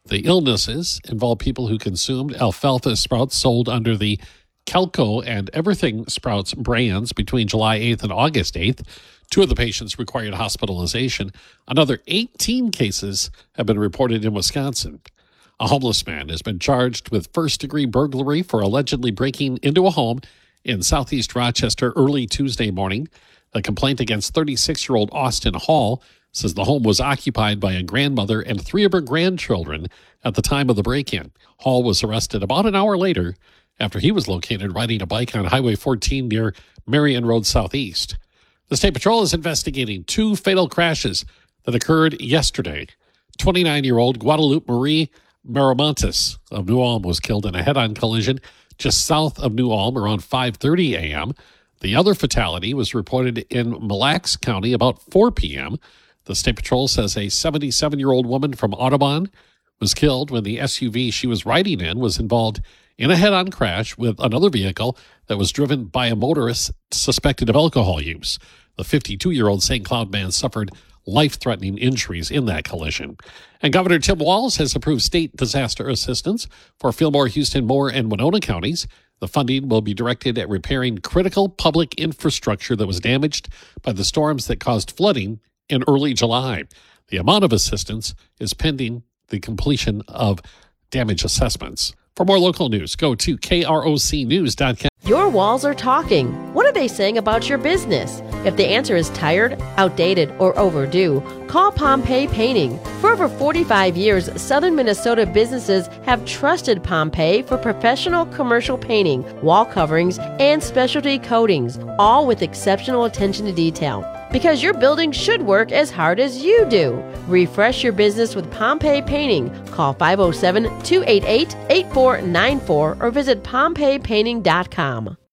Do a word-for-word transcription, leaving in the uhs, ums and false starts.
The illnesses involve people who consumed alfalfa sprouts sold under the Kelco and Everything Sprouts brands between July eighth and August eighth. Two of the patients required hospitalization. Another eighteen cases have been reported in Wisconsin. A homeless man has been charged with first-degree burglary for allegedly breaking into a home in southeast Rochester early Tuesday morning. A complaint against thirty-six-year-old Austin Hall says the home was occupied by a grandmother and three of her grandchildren at the time of the break-in. Hall was arrested about an hour later after he was located riding a bike on Highway fourteen near Marion Road Southeast. The State Patrol is investigating two fatal crashes that occurred yesterday. twenty-nine-year-old Guadalupe Marie Maramontes of New Ulm was killed in a head-on collision just south of New Ulm around five thirty a.m. The other fatality was reported in Mille Lacs County about four p.m. The State Patrol says a seventy-seven-year-old woman from Audubon was killed when the S U V she was riding in was involved in a head-on crash with another vehicle that was driven by a motorist suspected of alcohol use. The fifty-two-year-old Saint Cloud man suffered life-threatening injuries in that collision. And Governor Tim Walz has approved state disaster assistance for Fillmore, Houston, Moore, and Winona counties. The funding will be directed at repairing critical public infrastructure that was damaged by the storms that caused flooding in early July. The amount of assistance is pending the completion of damage assessments. For more local news, go to K R O C news dot com. Your walls are talking. What are they saying about your business? If the answer is tired, outdated, or overdue, call Pompei Painting. For over forty-five years, Southern Minnesota businesses have trusted Pompei for professional commercial painting, wall coverings, and specialty coatings, all with exceptional attention to detail. Because your building should work as hard as you do. Refresh your business with Pompei Painting. Call five oh seven, two eight eight, eight four nine four or visit Pompei Painting dot com.